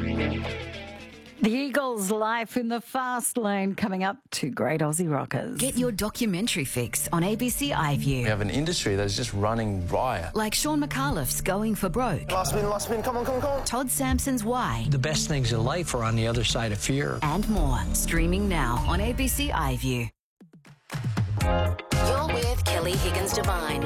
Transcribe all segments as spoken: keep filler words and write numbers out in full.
The Eagles' Life in the Fast Lane coming up to Great Aussie Rockers. Get your documentary fix on A B C iView. We have an industry that's just running riot. Like Sean McAuliffe's Going for Broke. Last spin, last spin, come on, come on, come on. Todd Sampson's Why. The best things in life are on the other side of fear. And more. Streaming now on A B C iView. You're with Kelly Higgins Devine.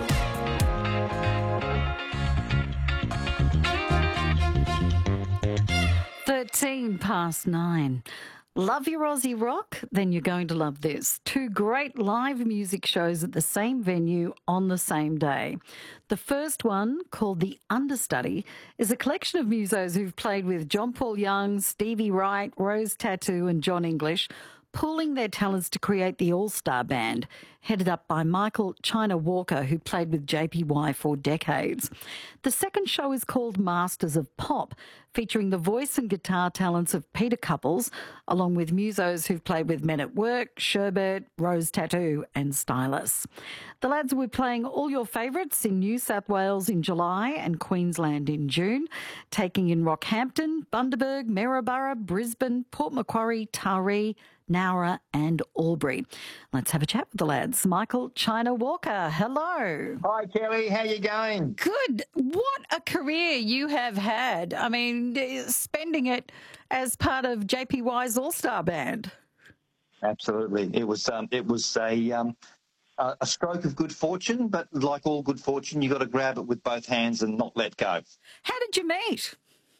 thirteen past nine. Love your Aussie rock? Then you're going to love this. Two great live music shows at the same venue on the same day. The first one, called The Understudy, is a collection of musos who've played with John Paul Young, Stevie Wright, Rose Tattoo and John English, pooling their talents to create the All-Star Band, headed up by Michael China Walker, who played with J P Y for decades. The second show is called Masters of Pop, featuring the voice and guitar talents of Peter Couples, along with musos who've played with Men at Work, Sherbet, Rose Tattoo and Stylus. The lads will be playing all your favourites in New South Wales in July and Queensland in June, taking in Rockhampton, Bundaberg, Maryborough, Brisbane, Port Macquarie, Taree, Nowra and Albury. Let's have a chat with the lads. Michael China Walker, hello. Hi, Kelly. How you going? Good. What a career you have had. I mean, spending it as part of J P Y's All-Star Band. Absolutely. It was um, it was a um, a a stroke of good fortune, but like all good fortune, you got to grab it with both hands and not let go. How did you meet?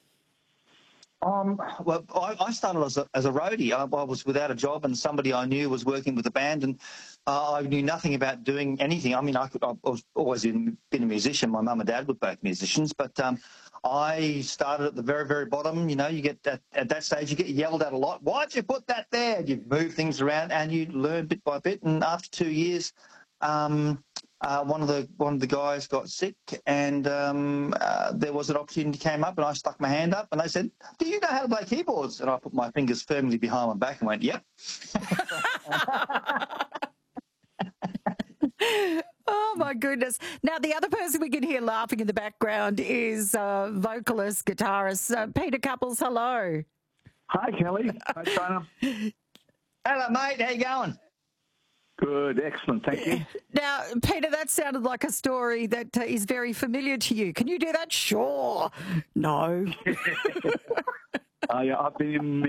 Um, well, I, I started as a, as a roadie. I, I was without a job, and somebody I knew was working with the band, and uh, I knew nothing about doing anything. I mean, I, could, I was always in, been a musician. My mum and dad were both musicians, but um, I started at the very, very bottom. You know, you get that, at that stage, you get yelled at a lot. Why'd you put that there? You move things around, and you learn bit by bit. And after two years, um, Uh, one of the one of the guys got sick, and um, uh, there was an opportunity came up, and I stuck my hand up, and they said, "Do you know how to play keyboards?" And I put my fingers firmly behind my back and went, "Yep." Oh, my goodness. Now, the other person we can hear laughing in the background is uh, vocalist, guitarist uh, Peter Couples. Hello. Hi, Kelly. Hi, China. Hello, mate. How you going? Good, excellent, thank you. Now, Peter, that sounded like a story that uh, is very familiar to you. Can you do that? Sure. No. uh, yeah, I've been in